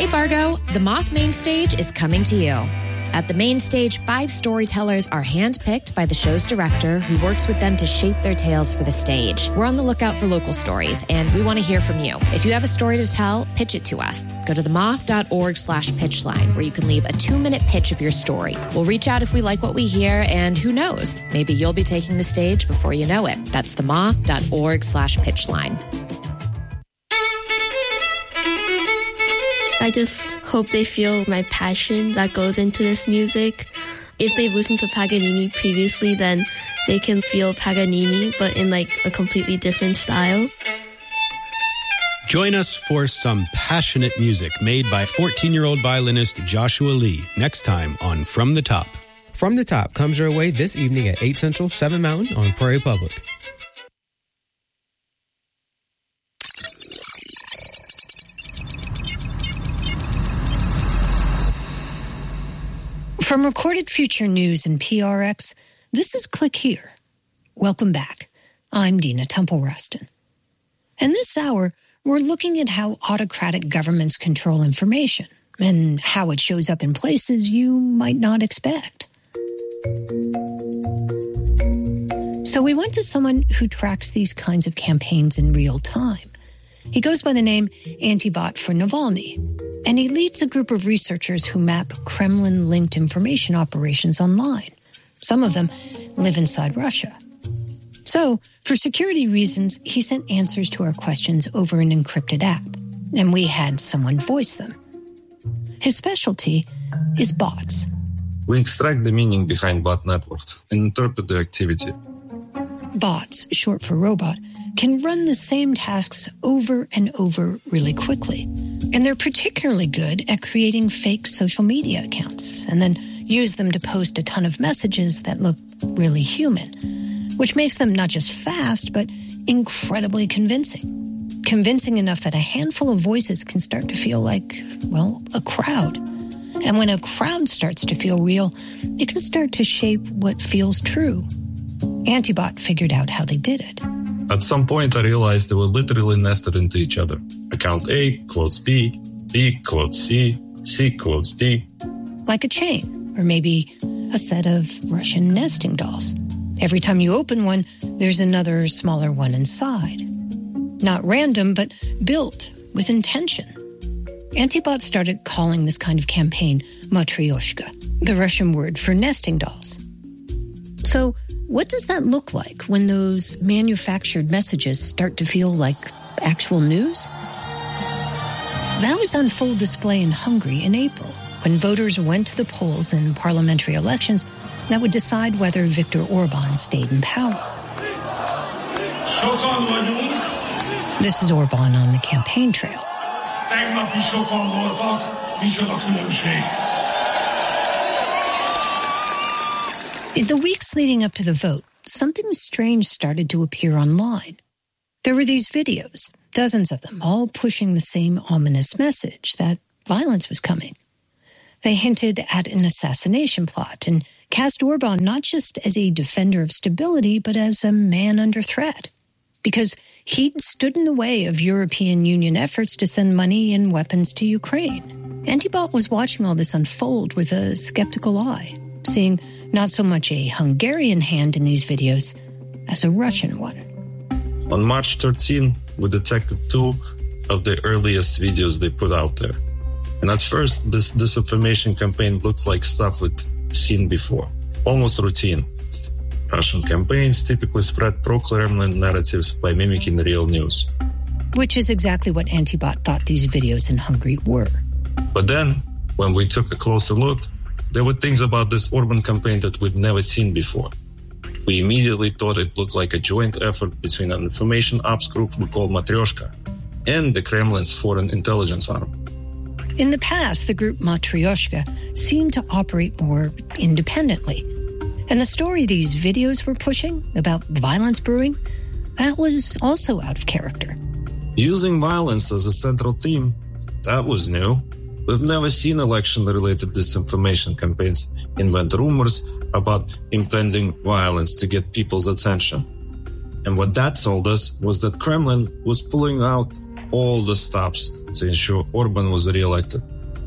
Hey Fargo, the Moth Main Stage is coming to you. At the Main Stage, 5 storytellers are handpicked by the show's director, who works with them to shape their tales for the stage. We're on the lookout for local stories, and we want to hear from you. If you have a story to tell, pitch it to us. Go to themoth.org/pitchline, where you can leave a 2-minute pitch of your story. We'll reach out if we like what we hear, and who knows, maybe you'll be taking the stage before you know it. That's themoth.org/pitchline. I just hope they feel my passion that goes into this music. If they've listened to Paganini previously, then they can feel Paganini, but in like a completely different style. Join us for some passionate music made by 14-year-old violinist Joshua Lee next time on From the Top. From the Top comes your way this evening at 8 Central, 7 Mountain on Prairie Public. From Recorded Future News and PRX, this is Click Here. Welcome back. I'm Dina Temple-Rustin. And this hour, we're looking at how autocratic governments control information and how it shows up in places you might not expect. So we went to someone who tracks these kinds of campaigns in real time. He goes by the name Antibot for Navalny, and he leads a group of researchers who map Kremlin-linked information operations online. Some of them live inside Russia. So, for security reasons, he sent answers to our questions over an encrypted app, and we had someone voice them. His specialty is bots. We extract the meaning behind bot networks and interpret the activity. Bots, short for robot, can run the same tasks over and over really quickly. And they're particularly good at creating fake social media accounts and then use them to post a ton of messages that look really human, which makes them not just fast, but incredibly convincing. Convincing enough that a handful of voices can start to feel like, well, a crowd. And when a crowd starts to feel real, it can start to shape what feels true. Antibot figured out how they did it. At some point, I realized they were literally nested into each other. Account A quotes B, B quotes C, C quotes D. Like a chain, or maybe a set of Russian nesting dolls. Every time you open one, there's another smaller one inside. Not random, but built with intention. Antibot started calling this kind of campaign Matryoshka, the Russian word for nesting dolls. So, what does that look like when those manufactured messages start to feel like actual news? That was on full display in Hungary in April, when voters went to the polls in parliamentary elections that would decide whether Viktor Orban stayed in power. This is Orban on the campaign trail. In the weeks leading up to the vote, something strange started to appear online. There were these videos, dozens of them, all pushing the same ominous message that violence was coming. They hinted at an assassination plot and cast Orban not just as a defender of stability, but as a man under threat, because he'd stood in the way of European Union efforts to send money and weapons to Ukraine. Antibot was watching all this unfold with a skeptical eye, seeing not so much a Hungarian hand in these videos as a Russian one. On March 13, we detected 2 of the earliest videos they put out there. And at first, this disinformation campaign looks like stuff we'd seen before, almost routine. Russian campaigns typically spread pro-Kremlin narratives by mimicking real news. Which is exactly what Antibot thought these videos in Hungary were. But then, when we took a closer look, there were things about this Orban campaign that we'd never seen before. We immediately thought it looked like a joint effort between an information ops group we call Matryoshka and the Kremlin's foreign intelligence arm. In the past, the group Matryoshka seemed to operate more independently. And the story these videos were pushing about violence brewing, that was also out of character. Using violence as a central theme, that was new. We've never seen election-related disinformation campaigns invent rumors about impending violence to get people's attention. And what that told us was that Kremlin was pulling out all the stops to ensure Orban was re-elected.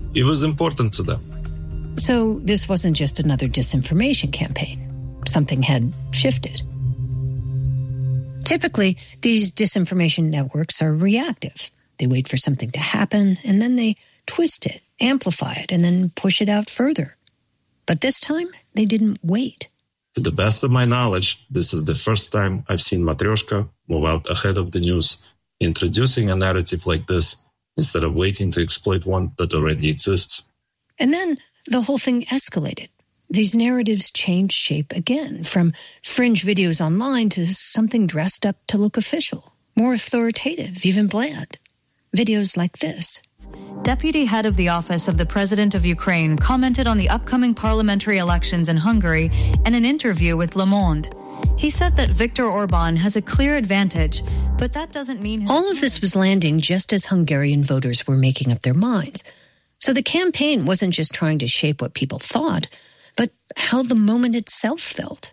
It was important to them. So this wasn't just another disinformation campaign. Something had shifted. Typically, these disinformation networks are reactive. They wait for something to happen, and then they twist it, amplify it, and then push it out further. But this time, they didn't wait. To the best of my knowledge, this is the first time I've seen Matryoshka move out ahead of the news, introducing a narrative like this instead of waiting to exploit one that already exists. And then the whole thing escalated. These narratives changed shape again, from fringe videos online to something dressed up to look official, more authoritative, even bland. Videos like this. Deputy head of the Office of the President of Ukraine commented on the upcoming parliamentary elections in Hungary in an interview with Le Monde. He said that Viktor Orban has a clear advantage, but that doesn't mean... All of this was landing just as Hungarian voters were making up their minds. So the campaign wasn't just trying to shape what people thought, but how the moment itself felt.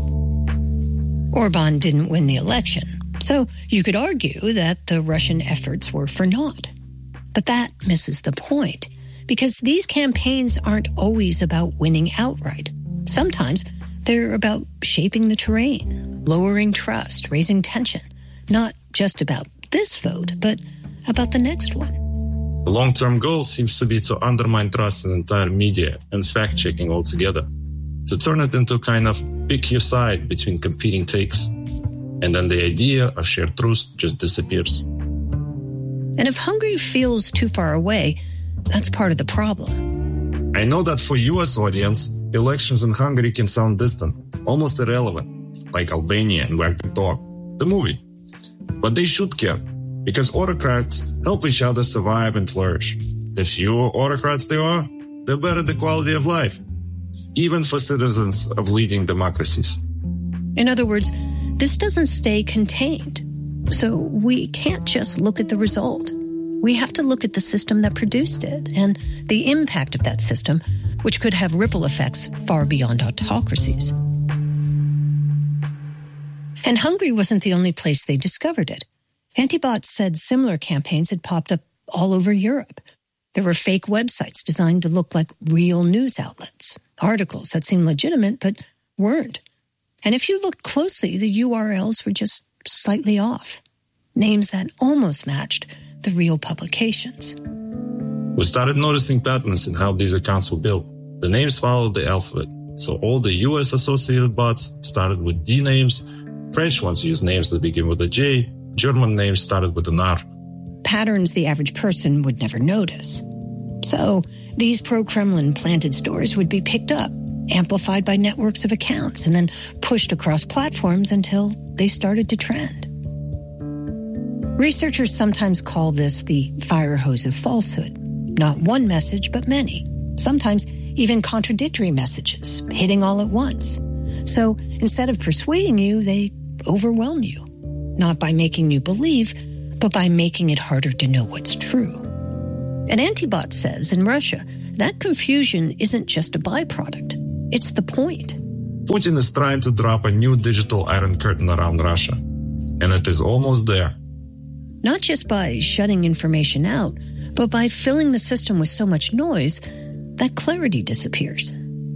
Orban didn't win the election, so you could argue that the Russian efforts were for naught. But that misses the point, because these campaigns aren't always about winning outright. Sometimes they're about shaping the terrain, lowering trust, raising tension, not just about this vote, but about the next one. The long-term goal seems to be to undermine trust in entire media and fact-checking altogether, to turn it into kind of pick your side between competing takes, and then the idea of shared truth just disappears. And if Hungary feels too far away, that's part of the problem. I know that for U.S. audience, elections in Hungary can sound distant, almost irrelevant, like Albania and Wag the Dog, the movie. But they should care, because autocrats help each other survive and flourish. The fewer autocrats there are, the better the quality of life, even for citizens of leading democracies. In other words, this doesn't stay contained. So we can't just look at the result. We have to look at the system that produced it and the impact of that system, which could have ripple effects far beyond autocracies. And Hungary wasn't the only place they discovered it. Antibot said similar campaigns had popped up all over Europe. There were fake websites designed to look like real news outlets, articles that seemed legitimate but weren't. And if you looked closely, the URLs were just slightly off. Names that almost matched the real publications. We started noticing patterns in how these accounts were built. The names followed the alphabet. So all the US associated bots started with D names. French ones used names that begin with a J. German names started with an R. Patterns the average person would never notice. So these pro-Kremlin planted stories would be picked up, amplified by networks of accounts, and then pushed across platforms until they started to trend. Researchers sometimes call this the fire hose of falsehood. Not one message, but many. Sometimes even contradictory messages, hitting all at once. So instead of persuading you, they overwhelm you. Not by making you believe, but by making it harder to know what's true. And Antibot says in Russia, that confusion isn't just a byproduct. It's the point. Putin is trying to drop a new digital iron curtain around Russia, and it is almost there. Not just by shutting information out, but by filling the system with so much noise that clarity disappears.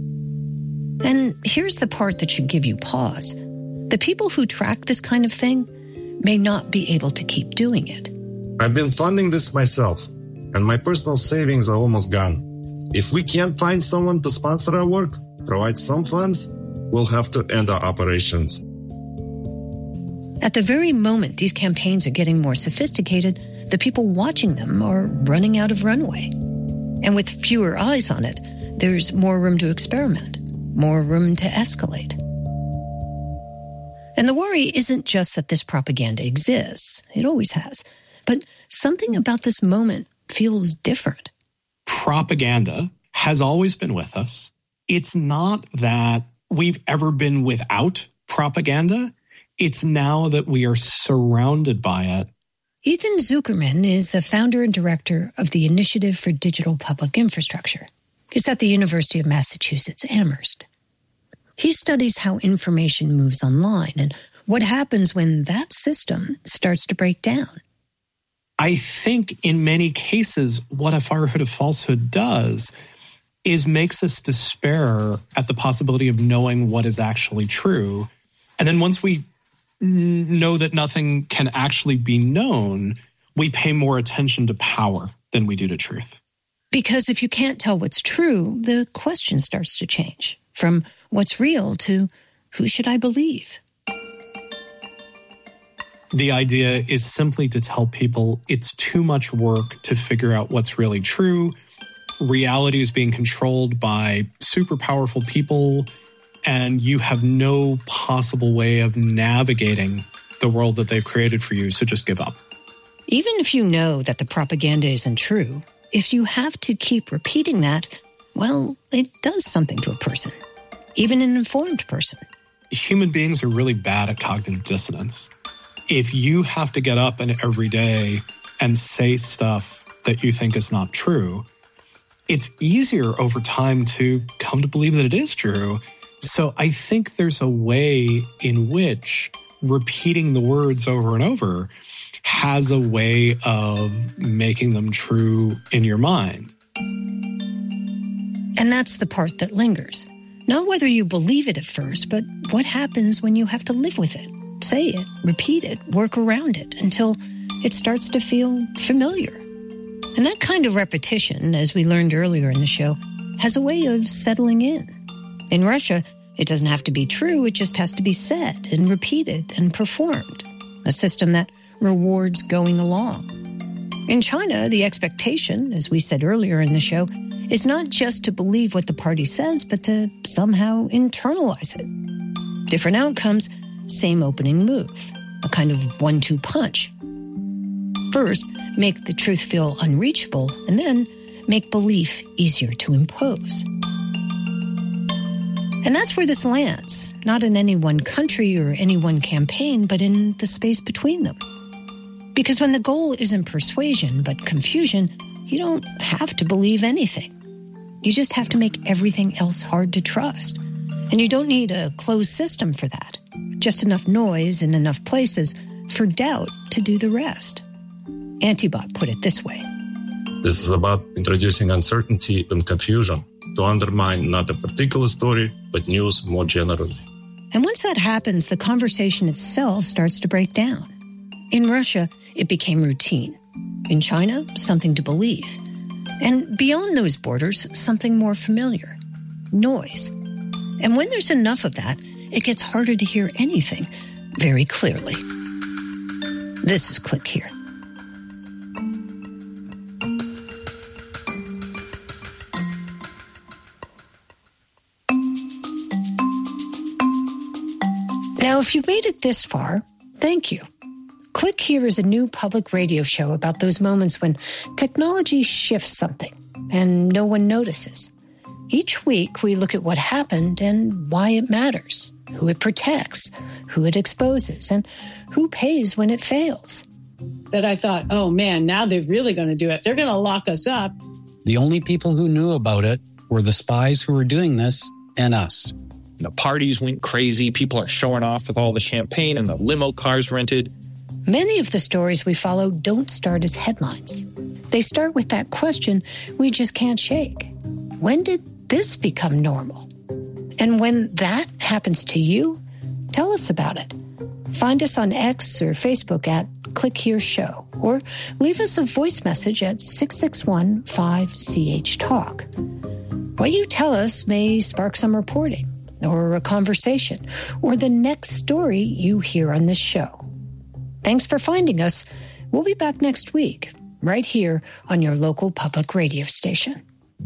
And here's the part that should give you pause. The people who track this kind of thing may not be able to keep doing it. I've been funding this myself, and my personal savings are almost gone. If we can't find someone to sponsor our work, provide some funds, we'll have to end our operations. At the very moment these campaigns are getting more sophisticated, the people watching them are running out of runway. And with fewer eyes on it, there's more room to experiment, more room to escalate. And the worry isn't just that this propaganda exists. It always has. But something about this moment feels different. Propaganda has always been with us. It's not that we've ever been without propaganda. It's now that we are surrounded by it. Ethan Zuckerman is the founder and director of the Initiative for Digital Public Infrastructure. It's at the University of Massachusetts, Amherst. He studies how information moves online and what happens when that system starts to break down. I think in many cases, what a fatherhood of falsehood does is makes us despair at the possibility of knowing what is actually true. And then once we know that nothing can actually be known, we pay more attention to power than we do to truth. Because if you can't tell what's true, the question starts to change from what's real to who should I believe? The idea is simply to tell people it's too much work to figure out what's really true. Reality is being controlled by super powerful people, and you have no possible way of navigating the world that they've created for you, so just give up. Even if you know that the propaganda isn't true, if you have to keep repeating that, well, it does something to a person, even an informed person. Human beings are really bad at cognitive dissonance. If you have to get up every day and say stuff that you think is not true, it's easier over time to come to believe that it is true. So I think there's a way in which repeating the words over and over has a way of making them true in your mind. And that's the part that lingers. Not whether you believe it at first, but what happens when you have to live with it, say it, repeat it, work around it until it starts to feel familiar. And that kind of repetition, as we learned earlier in the show, has a way of settling in. In Russia, it doesn't have to be true, it just has to be said and repeated and performed, a system that rewards going along. In China, the expectation, as we said earlier in the show, is not just to believe what the party says, but to somehow internalize it. Different outcomes, same opening move, a kind of 1-2 punch. First, make the truth feel unreachable, and then make belief easier to impose. And that's where this lands, not in any one country or any one campaign, but in the space between them. Because when the goal isn't persuasion, but confusion, you don't have to believe anything. You just have to make everything else hard to trust. And you don't need a closed system for that. Just enough noise in enough places for doubt to do the rest. Antibot put it this way. This is about introducing uncertainty and confusion to undermine not a particular story, but news more generally. And once that happens, the conversation itself starts to break down. In Russia, it became routine. In China, something to believe. And beyond those borders, something more familiar. Noise. And when there's enough of that, it gets harder to hear anything very clearly. This is Click Here. Now, if you've made it this far, thank you. Click Here is a new public radio show about those moments when technology shifts something and no one notices. Each week, we look at what happened and why it matters, who it protects, who it exposes, and who pays when it fails. That I thought, oh man, now they're really going to do it. They're going to lock us up. The only people who knew about it were the spies who were doing this and us. The parties went crazy. People are showing off with all the champagne and the limo cars rented. Many of the stories we follow don't start as headlines. They start with that question we just can't shake. When did this become normal? And when that happens to you, tell us about it. Find us on X or Facebook at Click Here Show, or leave us a voice message at 661-5CH-TALK. What you tell us may spark some reporting, or a conversation, or the next story you hear on this show. Thanks for finding us. We'll be back next week, right here on your local public radio station.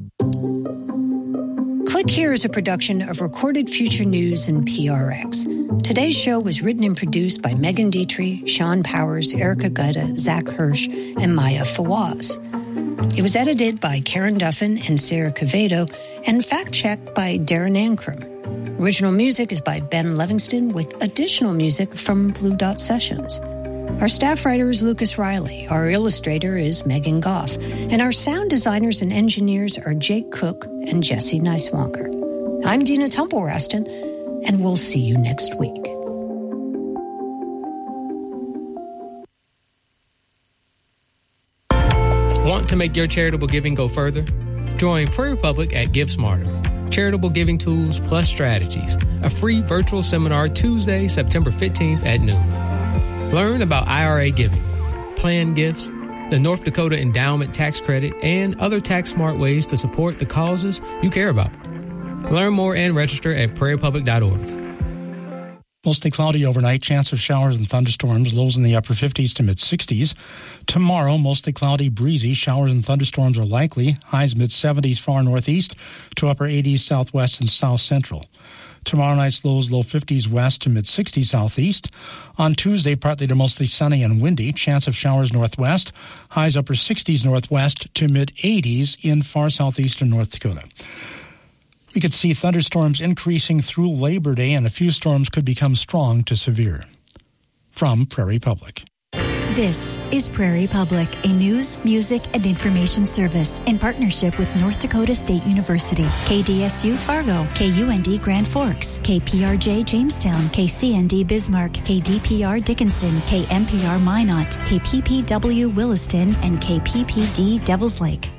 Click Here is a production of Recorded Future News and PRX. Today's show was written and produced by Megan Dietrich, Sean Powers, Erica Gutta, Zach Hirsch, and Maya Fawaz. It was edited by Karen Duffin and Sarah Cavedo and fact-checked by Darren Ankrum. Original music is by Ben Livingston with additional music from Blue Dot Sessions. Our staff writer is Lucas Riley. Our illustrator is Megan Goff. And our sound designers and engineers are Jake Cook and Jesse Neiswanker. I'm Dina Temple-Raston, and we'll see you next week. – To make your charitable giving go further, join Prairie Public at Give Smarter. Charitable Giving Tools Plus Strategies, a free virtual seminar Tuesday, September 15th at noon. Learn about IRA giving, planned gifts, the North Dakota Endowment Tax Credit, and other tax-smart ways to support the causes you care about. Learn more and register at prairiepublic.org. Mostly cloudy overnight, chance of showers and thunderstorms, lows in the upper 50s to mid-60s. Tomorrow, mostly cloudy, breezy, showers and thunderstorms are likely, highs mid-70s far northeast to upper 80s southwest and south central. Tomorrow night's lows low 50s west to mid-60s southeast. On Tuesday, partly to mostly sunny and windy, chance of showers northwest, highs upper 60s northwest to mid-80s in far southeastern North Dakota. We could see thunderstorms increasing through Labor Day, and a few storms could become strong to severe. From Prairie Public. This is Prairie Public, a news, music, and information service in partnership with North Dakota State University, KDSU Fargo, KUND Grand Forks, KPRJ Jamestown, KCND Bismarck, KDPR Dickinson, KMPR Minot, KPPW Williston, and KPPD Devils Lake.